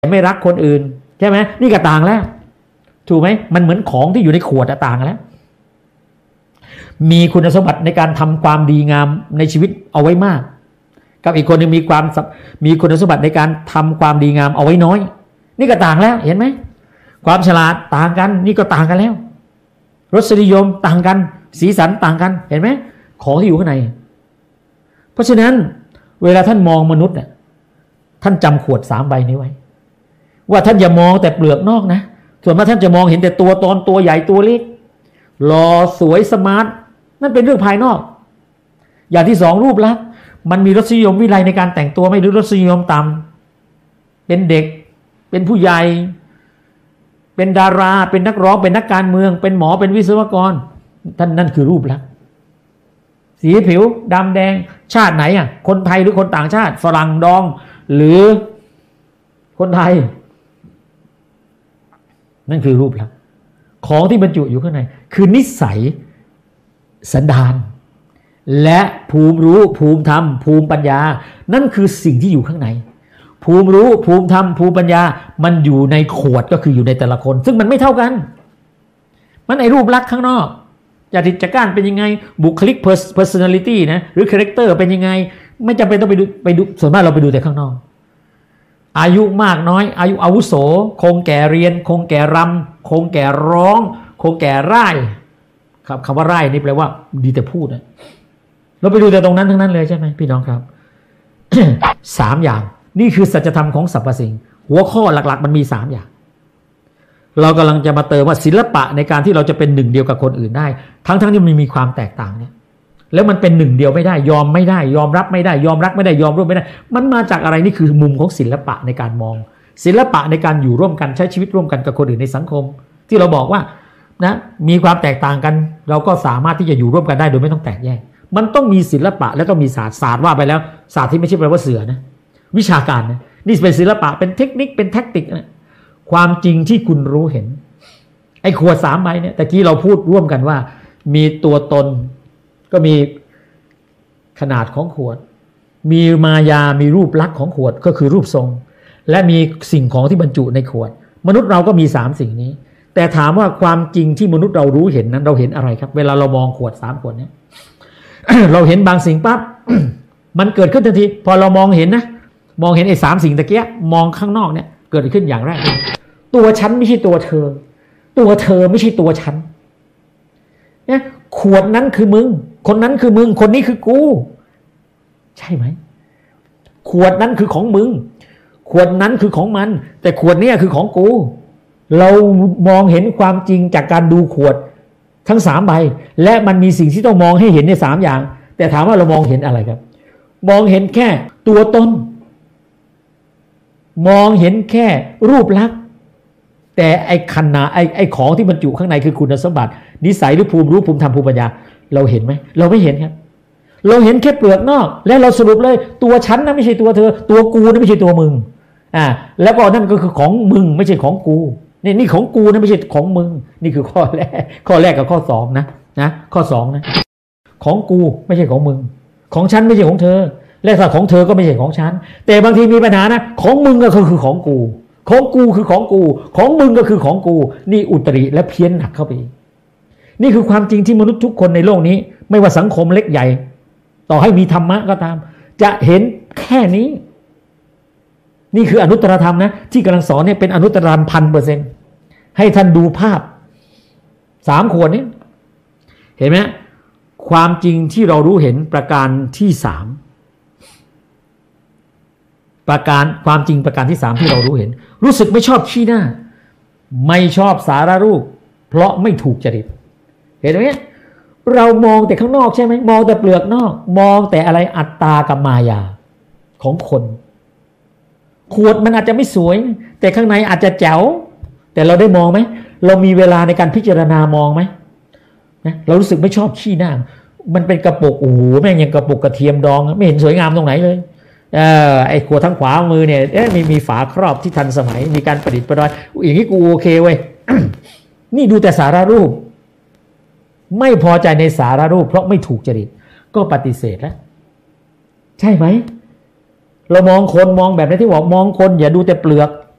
ไม่รักคนอื่นใช่ไหมนี่ก็ต่างแล้วถูกไหมมันเหมือนของที่อยู่ในขวดต่างแล้วมีคุณสมบัติในการทำความดีงามในชีวิตเอาไว้มากกับอีกคนนึงมีคุณสมบัติในการทำความดีงามเอาไว้น้อยนี่ก็ต่างแล้วเห็นไหมความฉลาดต่างกันนี่ก็ต่างกันแล้วรสนิยมต่างกันสีสันต่างกันเห็นไหมของที่อยู่ข้างในเพราะฉะนั้นเวลาท่านมองมนุษย์เนี่ยท่านจำขวด3ใบนี้ไว้ว่าท่านอย่ามองแต่เปลือกนอกนะส่วนมากท่านจะมองเห็นแต่ตัวตนตัวใหญ่ตัวเล็กหล่อสวยสมาร์ทนั่นเป็นเรื่องภายนอกอย่างที่2รูปลักษณ์มันมีรสนิยมวิไลในการแต่งตัวไม่หรือรสนิยมต่ำเป็นเด็กเป็นผู้ใหญ่เป็นดาราเป็นนักร้องเป็นนักการเมืองเป็นหมอเป็นวิศวกรท่านนั่นคือรูปลักษณ์สีผิวดำแดงชาติไหนอ่ะคนไทยหรือคนต่างชาติฝรั่งดองหรือคนไทยนั่นคือรูปลักษณ์ของที่บรรจุอยู่ข้างในคือนิสัยสันดานและภูมิรู้ภูมิธรรมภูมิปัญญานั่นคือสิ่งที่อยู่ข้างในภูมิรู้ภูมิธรรมภูมิปัญญามันอยู่ในขวดก็คืออยู่ในแต่ละคนซึ่งมันไม่เท่ากันมันไอ้รูปลักษณ์ข้างนอกจริตจักรเป็นยังไงบุคลิก personality นะหรือ character เป็นยังไงไม่จำเป็นต้องไปดูส่วนมากเราไปดูแต่ข้างนอกอายุมากน้อยอายุอาวุโสคงแก่เรียนคงแก่รำคงแก่ร้องคงแก่ร่ายครับคำว่าร่ายนี่แปลว่าดีแต่พูดนะเราไปดูแต่ตรงนั้นทั้งนั้นเลยใช่ไหมพี่น้องครับ 3 อย่างนี่คือสัจธรรมของสรรพสิ่งหัวข้อหลักๆมันมี3อย่างเรากำลังจะมาเติมว่าศิลปะในการที่เราจะเป็นหนึ่งเดียวกับคนอื่นได้ทั้งที่มันมีความแตกต่างเนี่ยแล้วมันเป็นหนึ่งเดียวไม่ได้ยอมไม่ได้ยอมรับไม่ได้ยอมรักไม่ได้ยอมร่วมไม่ได้มันมาจากอะไรนี่คือมุมของศิลปะในการมองศิลปะในการอยู่ร่วมกันใช้ชีวิตร่วมกันกับคนอื่นในสังคมที่เราบอกว่านะมีความแตกต่างกันเราก็สามารถที่จะอยู่ร่วมกันได้โดยไม่ต้องแตกแยกมันต้องมีศิลปะแล้วก็มีศาสตร์ว่าไปแล้วศาสตร์ที่ไม่ใช่แปลว่าเสือนะวิชาการนะนี่เป็นศิลปะเป็นเทคนิคเป็นแทคติกนะความจริงที่คุณรู้เห็นไอ้ขวด3ใบเนี่ยแต่กี้เราพูดร่วมกันว่ามีตัวตนก็มีขนาดของขวดมีมายามีรูปลักษณ์ของขวดก็คือรูปทรงและมีสิ่งของที่บรรจุในขวดมนุษย์เราก็มี3สิ่งนี้แต่ถามว่าความจริงที่มนุษย์เรารู้เห็นนั้นเราเห็นอะไรครับเวลาเรามองขวด3ขวดเนี่ย เราเห็นบางสิ่งปั๊บ มันเกิดขึ้นทันทีพอเรามองเห็นนะมองเห็นไอ้3สิ่งตะเกียมองข้างนอกเนี่ยเกิดขึ้นอย่างแรกตัวฉันไม่ใช่ตัวเธอตัวเธอไม่ใช่ตัวฉันเนี่ยขวดนั้นคือมึงคนนั้นคือมึงคนนี้คือกูใช่ไหมขวดนั้นคือของมึงขวดนั้นคือของมันแต่ขวดนี้คือของกูเรามองเห็นความจริงจากการดูขวดทั้ง3ใบและมันมีสิ่งที่ต้องมองให้เห็นใน3อย่างแต่ถามว่าเรามองเห็นอะไรครับมองเห็นแค่ตัวตนมองเห็นแค่รูปลักษณ์แต่ไอ้ขนาดไอ้ของที่บรรจุข้างในคือคุณสมบัตินิสัยหรือภูมิรู้ภูมิธรรมภูมิปัญญาเราเห็นไหมเราไม่เห็นครับเราเห็นแค่เปลือกนอกและเราสรุปเลยตัวฉันนะไม่ใช่ตัวเธอตัวกูนะไม่ใช่ตัวมึงแล้วก็นั่นก็คือของมึงไม่ใช่ของกูนี่ของกูนะไม่ใช่ของมึงนี่คือข้อแรกกับข้อ2นะข้อ2นะของกูไม่ใช่ของมึงของฉันไม่ใช่ของเธอและถ้าของเธอก็ไม่ใช่ของฉันแต่บางทีมีปัญหานะของมึงก็คือของกูของกูคือของกูของมึงก็คือของกูนี่อุตริและเพี้ยนหนักเข้าไปนี่คือความจริงที่มนุษย์ทุกคนในโลกนี้ไม่ว่าสังคมเล็กใหญ่ต่อให้มีธรรมะก็ตามจะเห็นแค่นี้นี่คืออนุตตรธรรมนะที่กำลังสอนเนี่ยเป็นอนุตตรธรรม 1,000% ให้ท่านดูภาพ3ขวดนี้เห็นไหมความจริงที่เรารู้เห็นประการที่3ประการความจริงประการที่3ที่เรารู้เห็นรู้สึกไม่ชอบขี้หน้าไม่ชอบสารรูปเพราะไม่ถูกจริตเห็นไหมเรามองแต่ข้างนอกใช่ไหมมองแต่เปลือกนอกมองแต่อะไรอัตตากับมายาของคนขวดมันอาจจะไม่สวยแต่ข้างในอาจจะแจ๋วแต่เราได้มองไหมเรามีเวลาในการพิจารณามองไหมนะเรารู้สึกไม่ชอบขี้หน้ามันเป็นกระปุกโอ้โหแม่งยังกระปุกกระเทียมดองไม่เห็นสวยงามตรงไหนเลยไอ้ขวดทางขวามือเนี่ยมีฝาครอบที่ทันสมัยมีการประดิษฐ์ประดอยอย่างนี้กูโอเคเว้ย นี่ดูแต่สารรูปไม่พอใจในสารรูปเพราะไม่ถูกจริตก็ปฏิเสธแล้วใช่ไหมเรามองคนมองแบบนี้ที่บอกมองคนอย่าดูแต่เปลือก